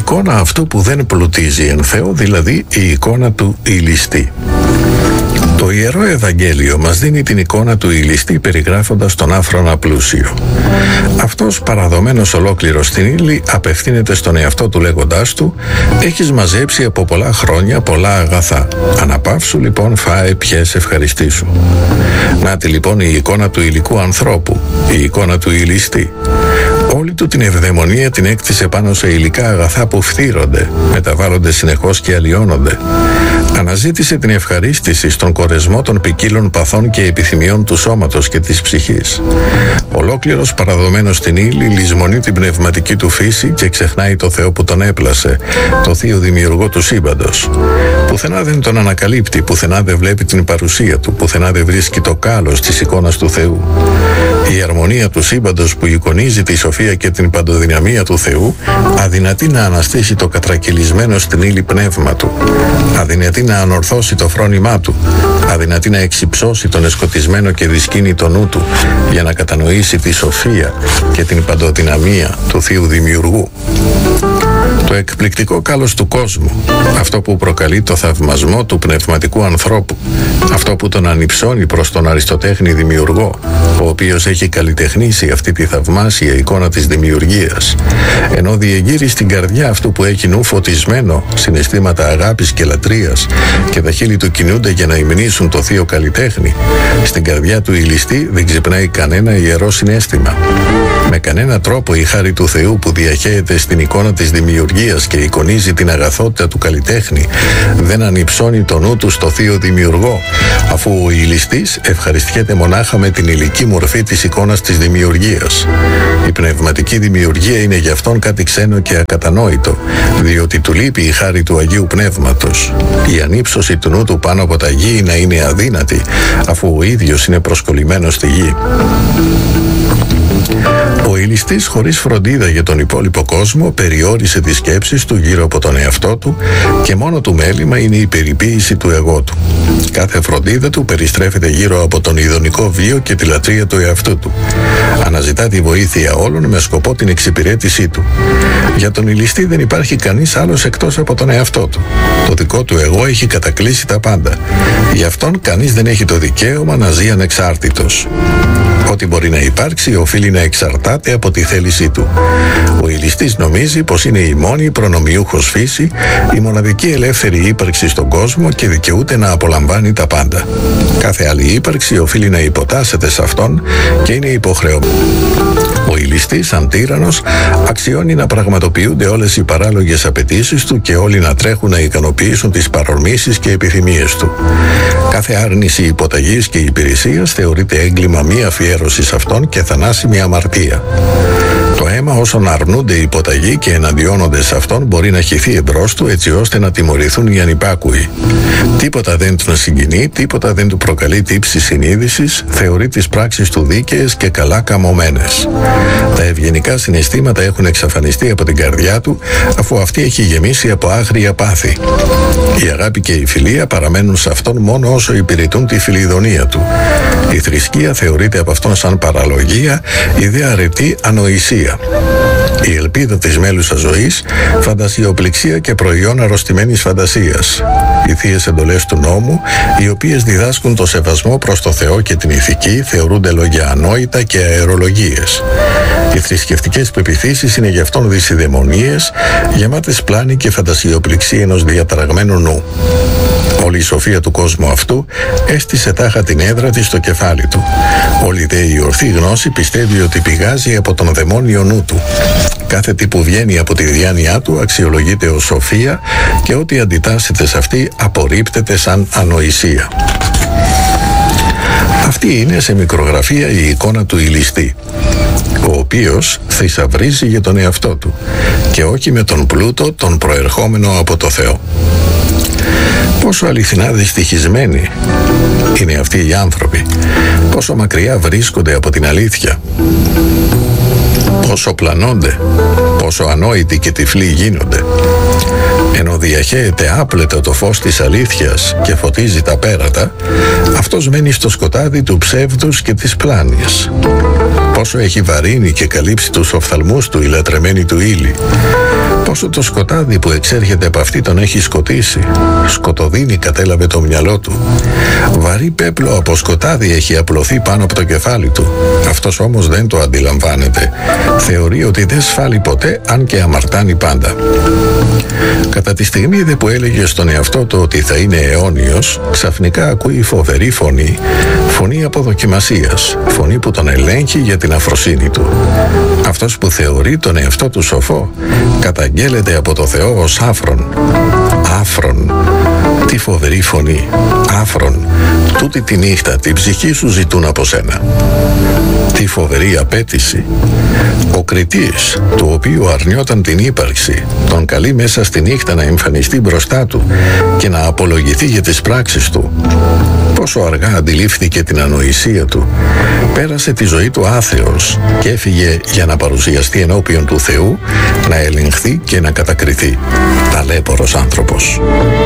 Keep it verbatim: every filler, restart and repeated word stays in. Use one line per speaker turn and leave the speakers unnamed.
εικόνα αυτού που δεν πλουτίζει εν Θεό, δηλαδή η εικόνα του ηλιστή. Το Ιερό Ευαγγέλιο μας δίνει την εικόνα του ηλιστή περιγράφοντας τον άφρονα πλούσιο. Αυτός, παραδομένος ολόκληρος στην ύλη, απευθύνεται στον εαυτό του λέγοντάς του: «Έχεις μαζέψει από πολλά χρόνια πολλά αγαθά. Αναπαύσου λοιπόν, φάε, πιες, ευχαριστήσου». Νάτι λοιπόν η εικόνα του υλικού ανθρώπου, η εικόνα του ηλιστή. Όλη του την ευδαιμονία την έκτισε πάνω σε υλικά αγαθά που φθύρονται, μεταβάλλονται συνεχώς και αλλοιώνονται. Αναζήτησε την ευχαρίστηση στον κορεσμό των ποικίλων παθών και επιθυμιών του σώματος και της ψυχής. Ολόκληρος παραδομένος στην ύλη, λησμονεί την πνευματική του φύση και ξεχνάει το Θεό που τον έπλασε, το θείο δημιουργό του σύμπαντος. Πουθενά δεν τον ανακαλύπτει, πουθενά δεν βλέπει την παρουσία του, πουθενά δεν βρίσκει το κάλος της εικόνας του Θεού. Η αρμονία του σύμπαντος που εικονίζει τη σοφία και την παντοδυναμία του Θεού αδυνατεί να αναστήσει το κατρακυλισμένο στην ύλη πνεύμα του, αδυνατεί να ανορθώσει το φρόνημά του, αδυνατεί να εξυψώσει τον εσκοτισμένο και δυσκίνητο νου του για να κατανοήσει τη σοφία και την παντοδυναμία του Θείου Δημιουργού. Το εκπληκτικό κάλος του κόσμου, αυτό που προκαλεί το θαυμασμό του πνευματικού ανθρώπου, αυτό που τον ανυψώνει προς τον αριστοτέχνη δημιουργό, ο οποίος έχει καλλιτεχνήσει αυτή τη θαυμάσια εικόνα της δημιουργίας, ενώ διεγείρει στην καρδιά αυτού που έχει νου φωτισμένο συναισθήματα αγάπης και λατρείας και τα χείλη του κινούνται για να υμνήσουν το θείο καλλιτέχνη, στην καρδιά του ηλιστή δεν ξυπνάει κανένα ιερό συναίσθημα. Με κανένα τρόπο η χάρη του Θεού που διαχέεται στην εικόνα της δημιουργίας και εικονίζει την αγαθότητα του καλλιτέχνη δεν ανυψώνει το νου του στο θείο δημιουργό, αφού ο ηλιστής ευχαριστιέται μονάχα με την υλική μορφή της εικόνας της δημιουργίας. Η πνευματική δημιουργία είναι γι' αυτόν κάτι ξένο και ακατανόητο, διότι του λείπει η χάρη του Αγίου Πνεύματος. Η ανύψωση του νου του πάνω από τα γη να είναι αδύνατη, αφού ο ίδιος είναι προσκολλημένος στη γη. Ο ηλιστής, χωρίς φροντίδα για τον υπόλοιπο κόσμο, περιόρισε τις σκέψεις του γύρω από τον εαυτό του και μόνο του μέλημα είναι η περιποίηση του εγώ του. Κάθε φροντίδα του περιστρέφεται γύρω από τον ειδονικό βίο και τη λατρεία του εαυτού του. Αναζητά τη βοήθεια όλων με σκοπό την εξυπηρέτησή του. Για τον ηλιστή δεν υπάρχει κανείς άλλος εκτός από τον εαυτό του. Το δικό του εγώ έχει κατακλείσει τα πάντα. Γι' αυτόν κανείς δεν έχει το δικαίωμα να ζει ανεξάρτητος. Ό,τι μπορεί να υπάρξει οφείλει να εξαρτάται από τη θέλησή του. Ο ηλιστής νομίζει πως είναι η μόνη προνομιούχος φύση, η μοναδική ελεύθερη ύπαρξη στον κόσμο και δικαιούται να απολαμβάνει τα πάντα. Κάθε άλλη ύπαρξη οφείλει να υποτάσσεται σε αυτόν και είναι υποχρεωμένη. Ο ηλιστής, σαν τύραννος, αξιώνει να πραγματοποιούνται όλες οι παράλογες απαιτήσεις του και όλοι να τρέχουν να ικανοποιήσουν τις παρορμήσεις και επιθυμίες του. Κάθε άρνηση υποταγής και υπηρεσίας θεωρείται έγκλημα μη αφιέρωσης αυτών και θανάσιμη αμαρτία. Το αίμα όσων αρνούνται υποταγή και εναντιώνονται σε αυτόν μπορεί να χυθεί εμπρός του έτσι ώστε να τιμωρηθούν οι ανυπάκουοι. Τίποτα δεν τον συγκινεί, τίποτα δεν του προκαλεί τύψη συνείδησης, θεωρεί τις πράξεις του δίκαιες και καλά καμωμένες. Τα ευγενικά συναισθήματα έχουν εξαφανιστεί από την καρδιά του, αφού αυτή έχει γεμίσει από άγρια πάθη. Η αγάπη και η φιλία παραμένουν σε αυτόν μόνο όσο υπηρετούν τη φιλιδονία του. Η θρησκεία θεωρείται από αυτόν σαν παραλογία, η δε αρετή ανοησία. Η ελπίδα της μέλουσας ζωής, φαντασιοπληξία και προϊόν αρρωστημένης φαντασίας. Οι θείες εντολές του νόμου, οι οποίες διδάσκουν το σεβασμό προς το Θεό και την ηθική, θεωρούνται λόγια ανόητα και αερολογίες. Οι θρησκευτικές πεποιθήσεις είναι γι' αυτόν δυσιδαιμονίες, γεμάτες πλάνη και φαντασιοπληξία ενός διαταραγμένου νου. Όλη η σοφία του κόσμου αυτού έστησε τάχα την έδρα της στο κεφάλι του. Όλη δε η ορθή γνώση πιστεύει ότι πηγάζει από τον δαιμόνιο νου του. Κάθε τι που βγαίνει από τη διάνοιά του αξιολογείται ως σοφία και ό,τι αντιτάσσεται σε αυτή απορρίπτεται σαν ανοησία. Αυτή είναι σε μικρογραφία η εικόνα του ηλιστή, ο οποίος θησαυρίζει για τον εαυτό του και όχι με τον πλούτο τον προερχόμενο από το Θεό. Πόσο αληθινά δυστυχισμένοι είναι αυτοί οι άνθρωποι, πόσο μακριά βρίσκονται από την αλήθεια, πόσο πλανώνται, πόσο ανόητοι και τυφλοί γίνονται. Ενώ διαχέεται άπλετα το φως της αλήθειας και φωτίζει τα πέρατα, αυτός μένει στο σκοτάδι του ψεύδους και της πλάνης. πόσο έχει βαρύνει και καλύψει τους οφθαλμούς του η λατρεμένη του ύλη, πόσο το σκοτάδι που εξέρχεται από αυτή τον έχει σκοτήσει. Σκοτωδίνη κατέλαβε το μυαλό του. Βαρύ πέπλο από σκοτάδι έχει απλωθεί πάνω από το κεφάλι του. Αυτός όμως δεν το αντιλαμβάνεται. Θεωρεί ότι δεν σφάλει ποτέ, αν και αμαρτάνει πάντα. Κατά τη στιγμή δε που έλεγε στον εαυτό του ότι θα είναι αιώνιος, ξαφνικά ακούει φοβερή φωνή, φωνή αποδοκιμασίας, φωνή που τον ελέγχει για την αφροσύνη του. Αυτός που θεωρεί τον εαυτό του σοφό, καταγγέλλεται από το Θεό ως άφρον. Άφρον. Τι φοβερή φωνή. Άφρον. Τούτη τη νύχτα την ψυχή σου ζητούν από σένα. Τι φοβερή απέτηση. Ο κριτής, του οποίου αρνιόταν την ύπαρξη, τον καλεί μέσα στη νύχτα να εμφανιστεί μπροστά του και να απολογηθεί για τις πράξεις του. Πόσο αργά αντιλήφθηκε την ανοησία του. Πέρασε τη ζωή του άθεος και έφυγε για να παρουσιαστεί ενώπιον του Θεού, να ελεγχθεί και να κατακριθεί. Ταλέπορος άνθρωπος.